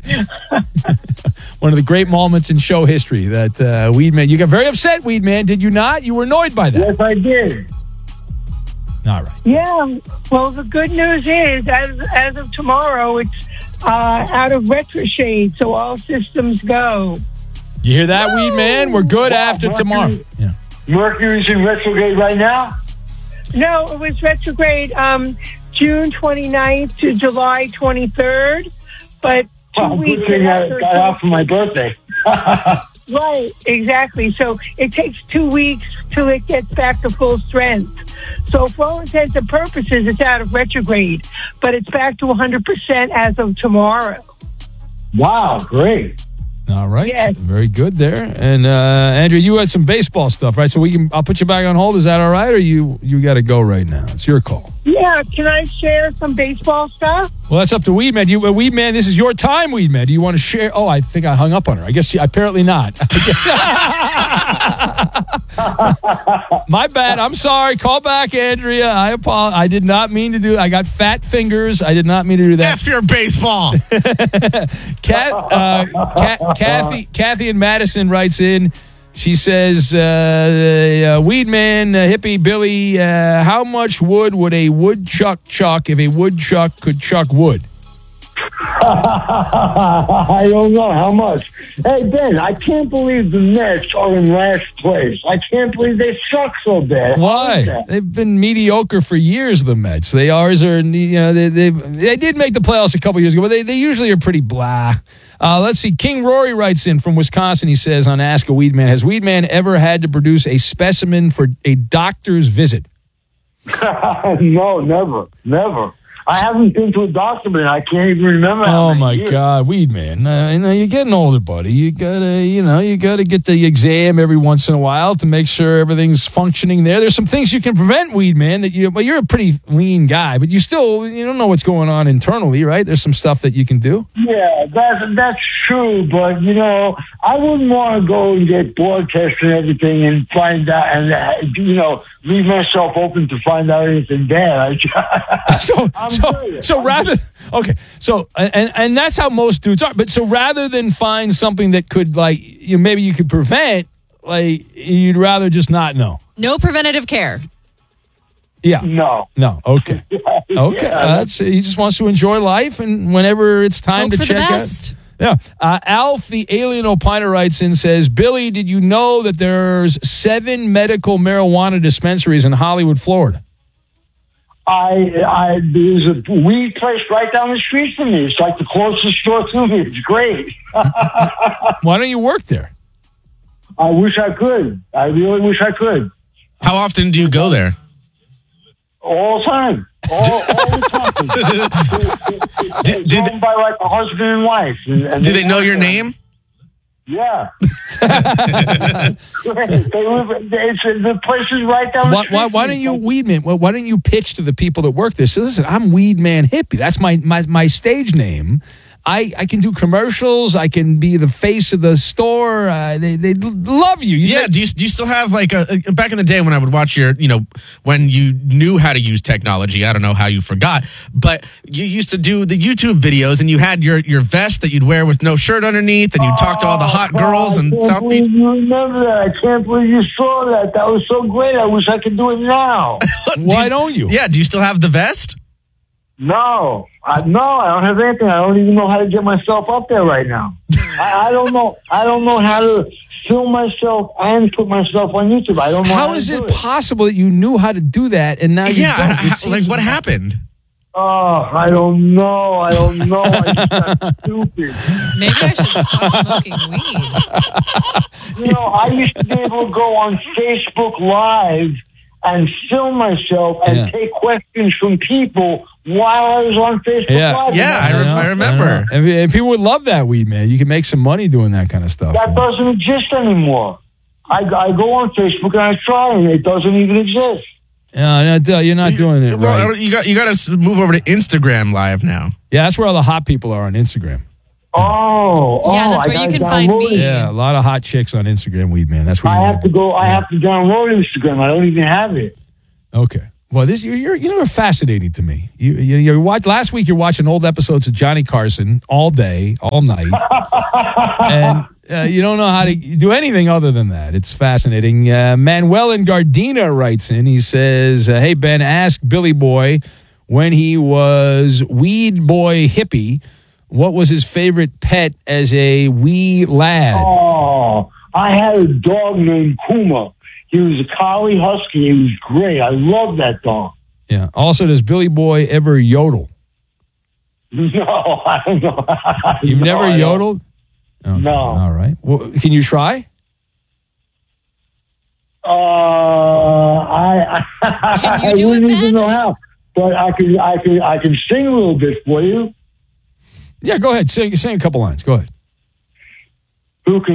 One of the great moments in show history that Weed Man. You got very upset, Weed Man, did you not? You were annoyed by that. Yes, I did. All right. Yeah. Well, the good news is, as of tomorrow, it's out of retrograde, so all systems go. You hear that, Weed Man? We're good after tomorrow. Yeah. Mercury's in retrograde right now? No, it was retrograde June 29th to July 23rd, but 2 weeks good thing I after. got out for my birthday. Right, exactly. So it takes 2 weeks till it gets back to full strength. So for all intents and purposes, it's out of retrograde, but it's back to 100% as of tomorrow. Wow, great. All right. Yes. Very good there. And Andrea, you had some baseball stuff, right? So I'll put you back on hold. Is that all right? Or you got to go right now? It's your call. Yeah, can I share some baseball stuff? Well, that's up to Weed Man. Weed Man, this is your time, Weed Man. Do you want to share? Oh, I think I hung up on her. I guess apparently not. My bad. I'm sorry. Call back, Andrea. I apologize. I did not mean to do. I got fat fingers. I did not mean to do that. F your baseball. Kathy in Madison writes in. She says, Weed Man, hippie Billy, how much wood would a woodchuck chuck if a woodchuck could chuck wood? I don't know how much. Hey, Ben, I can't believe the Mets are in last place. I can't believe they suck so bad. Why? They've been mediocre for years, the Mets. They did make the playoffs a couple years ago, but they usually are pretty blah. Let's see. King Rory writes in from Wisconsin. He says on Ask a Weed Man, has Weed Man ever had to produce a specimen for a doctor's visit? No, never. I haven't been to a doctor, but I can't even remember. Oh my God, Weed Man! You're getting older, buddy. You gotta get the exam every once in a while to make sure everything's functioning there. There's some things you can prevent, Weed Man. You're a pretty lean guy, but you don't know what's going on internally, right? There's some stuff that you can do. Yeah, that's true, but I wouldn't want to go and get blood tests and everything and find out and leave myself open to find out anything bad. So rather, okay, so and that's how most dudes are. But so rather than find something that could maybe you could prevent, you'd rather just not know. No preventative care. Yeah. No. Okay. Okay. He just wants to enjoy life, and whenever it's time Hope to for check the out. best. Yeah. Alf, the alien opiner, writes in, says, Billy, did you know that there's 7 medical marijuana dispensaries in Hollywood, Florida? There's a weed place right down the street from me. It's like the closest store to me. It's great. Why don't you work there? I wish I could. I really wish I could. How often do you go there? All the time. All the time. It's owned by like a husband and wife. And do they know your name? Yeah. The place is right down the street. Why don't you, Weed Man, why don't you pitch to the people that work there? Say, listen, I'm Weed Man Hippie. That's my stage name. I can do commercials. I can be the face of the store. They love you. Do you still have back in the day when I would watch your, when you knew how to use technology, I don't know how you forgot, but you used to do the YouTube videos and you had your vest that you'd wear with no shirt underneath and you'd talk to all the hot girls and South Beach. You remember that. I can't believe you saw that. That was so great. I wish I could do it now. Why don't you? Yeah. Do you still have the vest? No, I don't have anything. I don't even know how to get myself up there right now. I don't know. I don't know how to film myself and put myself on YouTube. I don't know how is it possible that you knew how to do that and now you don't? What happened? Oh, I don't know. I just got stupid. Maybe I should stop smoking weed. I used to be able to go on Facebook Live and film myself and take questions from people while I was on Facebook Live. Yeah, I remember. And people would love that, Weed Man. You can make some money doing that kind of stuff. That doesn't exist anymore. I go on Facebook and I try and it doesn't even exist. No, you're not doing it right. You got to move over to Instagram Live now. Yeah, that's where all the hot people are on Instagram. Yeah, that's where you can find me. Yeah, a lot of hot chicks on Instagram, Weed Man. That's where I have to go. I have to download Instagram. I don't even have it. Okay. Well, you're fascinating to me. You watch last week. You're watching old episodes of Johnny Carson all day, all night, and you don't know how to do anything other than that. It's fascinating. Manuel in Gardena writes in. He says, "Hey Ben, ask Billy Boy when he was weed boy hippie, what was his favorite pet as a wee lad?" Oh, I had a dog named Kuma. He was a collie husky. He was great. I love that dog. Yeah. Also, does Billy Boy ever yodel? No, I don't know. You've never yodeled? Okay. No. All right. Well, can you try? I Can you do it, wouldn't even Ben? know how, but I can sing a little bit for you. Yeah, go ahead. Sing a couple lines. Go ahead. Who can